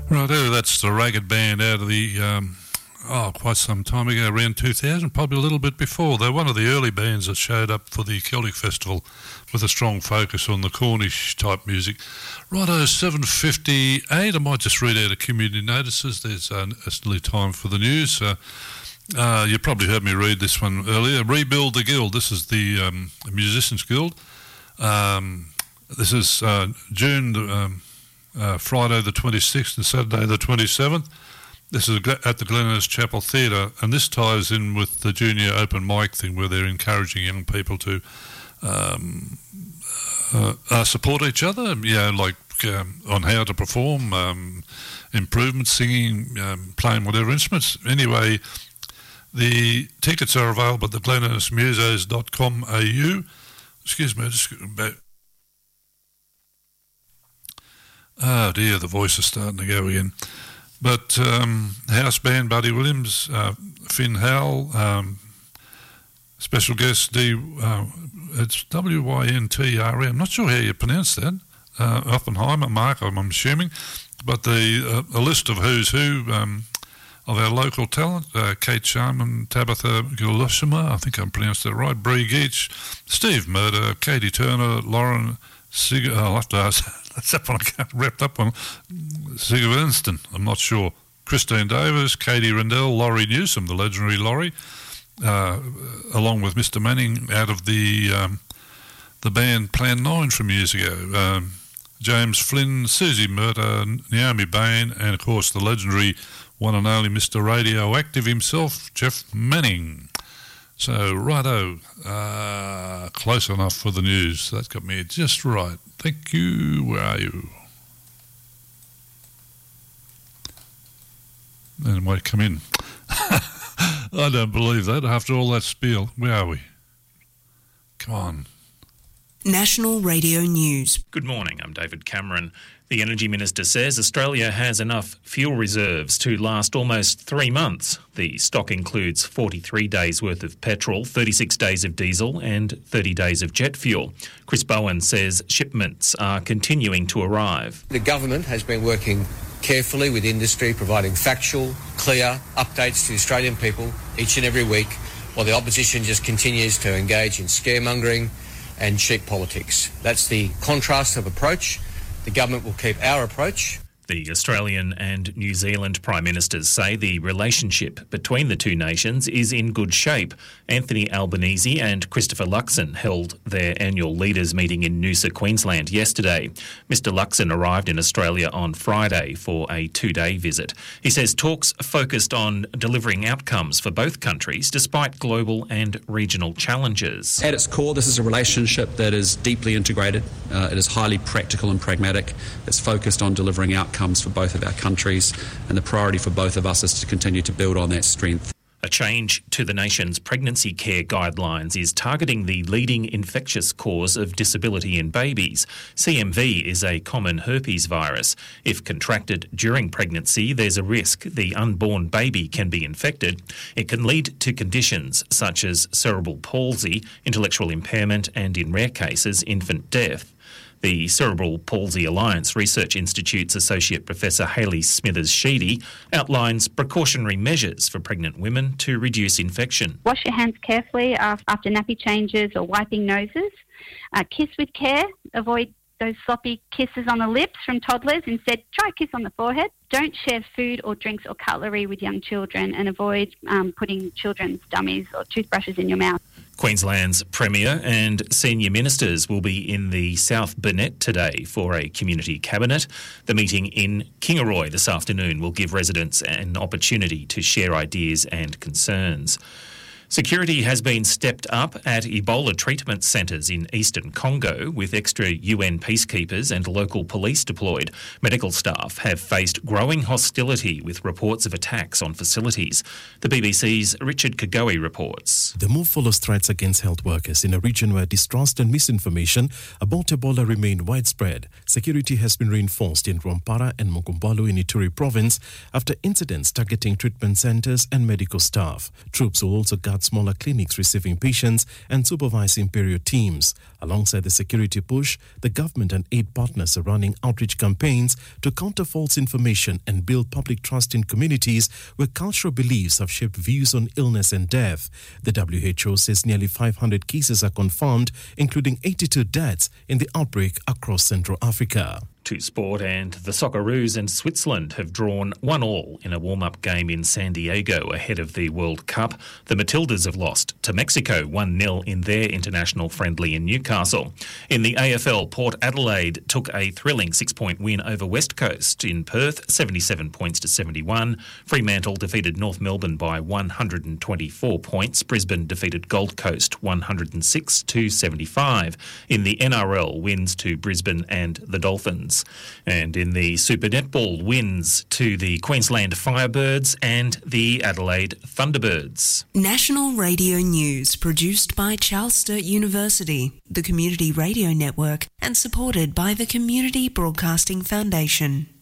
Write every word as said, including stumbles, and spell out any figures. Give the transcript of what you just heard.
Righto, that's the Ragged Band out of the, um, oh, quite some time ago, around two thousand, probably a little bit before. They're one of the early bands that showed up for the Celtic Festival with a strong focus on the Cornish type music. Righto, seven fifty-eight. I might just read out a community notices. There's uh, it's nearly time for the news. Uh, uh, you probably heard me read this one earlier. Rebuild the Guild. This is the um, Musicians Guild. Um, this is uh, June... Um, Uh, Friday the twenty-sixth and Saturday the twenty-seventh. This is at the Glennis Chapel Theatre, and this ties in with the junior open mic thing where they're encouraging young people to um, uh, uh, support each other, you know, like um, on how to perform, um, improvement, singing, um, playing whatever instruments. Anyway, the tickets are available at the glennis musos dot com dot a u. Excuse me, just about... Oh dear, the voice is starting to go again. But um, house band, Buddy Williams, uh, Finn Howell, um, special guest, D, uh, it's W Y N T R E, I'm not sure how you pronounce that, uh, Oppenheimer, Mark, I'm assuming, but the uh, a list of who's who um, of our local talent, uh, Kate Sharman, Tabitha Gulushima, I think I pronounced that right, Bree Geach, Steve Murder, Katie Turner, Lauren Sig- oh, I'll have to ask. That's that one I got wrapped up on. Sigurd Winston, I'm not sure. Christine Davis, Katie Rendell, Laurie Newsom, the legendary Laurie, uh, along with Mister Manning out of the um, the band Plan nine from years ago. Um, James Flynn, Susie Murder, Naomi Bain, and of course the legendary one and only Mister Radioactive himself, Jeff Manning. So, righto, uh, close enough for the news. That got me just right. Thank you. Where are you? And wait, come in. I don't believe that. After all that spiel, where are we? Come on. National Radio News. Good morning, I'm David Cameron. The Energy Minister says Australia has enough fuel reserves to last almost three months. The stock includes forty-three days' worth of petrol, thirty-six days of diesel and thirty days of jet fuel. Chris Bowen says shipments are continuing to arrive. The government has been working carefully with industry, providing factual, clear updates to Australian people each and every week, while the opposition just continues to engage in scaremongering and cheap politics. That's the contrast of approach. The government will keep our approach. The Australian and New Zealand Prime Ministers say the relationship between the two nations is in good shape. Anthony Albanese and Christopher Luxon held their annual leaders' meeting in Noosa, Queensland yesterday. Mister Luxon arrived in Australia on Friday for a two-day visit. He says talks focused on delivering outcomes for both countries despite global and regional challenges. At its core, this is a relationship that is deeply integrated. Uh, it is highly practical and pragmatic. It's focused on delivering outcomes for both of our countries, and the priority for both of us is to continue to build on that strength. A change to the nation's pregnancy care guidelines is targeting the leading infectious cause of disability in babies. C M V is a common herpes virus. If contracted during pregnancy, there's a risk the unborn baby can be infected. It can lead to conditions such as cerebral palsy, intellectual impairment, and in rare cases, infant death. The Cerebral Palsy Alliance Research Institute's Associate Professor Hayley Smithers-Sheedy outlines precautionary measures for pregnant women to reduce infection. Wash your hands carefully after nappy changes or wiping noses. Uh, kiss with care. Avoid those sloppy kisses on the lips from toddlers. Instead, try a kiss on the forehead. Don't share food or drinks or cutlery with young children, and avoid um, putting children's dummies or toothbrushes in your mouth. Queensland's Premier and senior ministers will be in the South Burnett today for a community cabinet. The meeting in Kingaroy this afternoon will give residents an opportunity to share ideas and concerns. Security has been stepped up at Ebola treatment centres in eastern Congo with extra U N peacekeepers and local police deployed. Medical staff have faced growing hostility with reports of attacks on facilities. The B B C's Richard Kagoe reports. The move follows threats against health workers in a region where distrust and misinformation about Ebola remain widespread. Security has been reinforced in Rwampara and Mugumbalu in Ituri province after incidents targeting treatment centres and medical staff. Troops will also guard about smaller clinics receiving patients and supervising period teams. Alongside the security push, the government and aid partners are running outreach campaigns to counter false information and build public trust in communities where cultural beliefs have shaped views on illness and death. The W H O says nearly five hundred cases are confirmed, including eighty-two deaths in the outbreak across Central Africa. To sport, and the Socceroos and Switzerland have drawn one all in a warm-up game in San Diego ahead of the World Cup. The Matildas have lost to Mexico one nil in their international friendly in Newcastle. In the A F L, Port Adelaide took a thrilling six-point win over West Coast in Perth, seventy-seven points to seventy-one. Fremantle defeated North Melbourne by one hundred twenty-four points. Brisbane defeated Gold Coast one hundred six to seventy-five. In the N R L, wins to Brisbane and the Dolphins. And in the Super Netball, wins to the Queensland Firebirds and the Adelaide Thunderbirds. National Radio News produced by Charles Sturt University, the Community Radio Network, and supported by the Community Broadcasting Foundation.